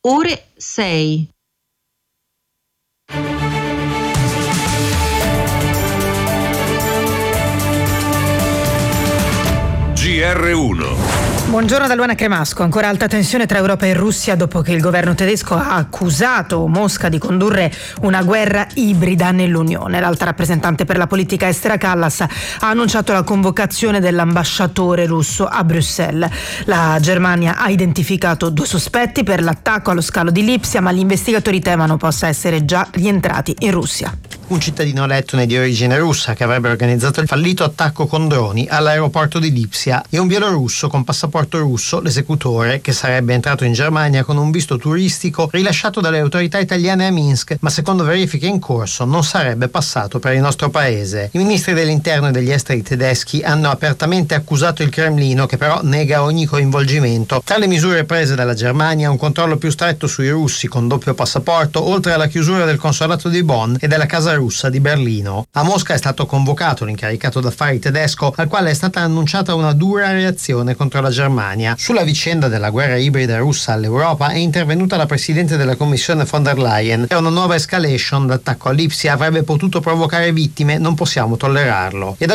ore 6. GR1. Buongiorno da Luana Cremasco. Ancora alta tensione tra Europa e Russia dopo che il governo tedesco ha accusato Mosca di condurre una guerra ibrida nell'Unione. L'alta rappresentante per la politica estera Kallas ha annunciato la convocazione dell'ambasciatore russo a Bruxelles. La Germania ha identificato 2 sospetti per l'attacco allo scalo di Lipsia, ma gli investigatori temono possa essere già rientrati in Russia. Un cittadino lettone di origine russa che avrebbe organizzato il fallito attacco con droni all'aeroporto di Lipsia e un bielorusso con passaporto russo, l'esecutore, che sarebbe entrato in Germania con un visto turistico rilasciato dalle autorità italiane a Minsk, ma secondo verifiche in corso non sarebbe passato per il nostro paese. I ministri dell'interno e degli esteri tedeschi hanno apertamente accusato il Cremlino, che però nega ogni coinvolgimento. Tra le misure prese dalla Germania, un controllo più stretto sui russi con doppio passaporto, oltre alla chiusura del consolato di Bonn e della casa russa di Berlino. A Mosca è stato convocato l'incaricato d'affari tedesco, al quale è stata annunciata una dura reazione contro la Germania. Sulla vicenda della guerra ibrida russa all'Europa è intervenuta la presidente della Commissione von der Leyen. È una nuova escalation, l'attacco a Lipsia avrebbe potuto provocare vittime, non possiamo tollerarlo.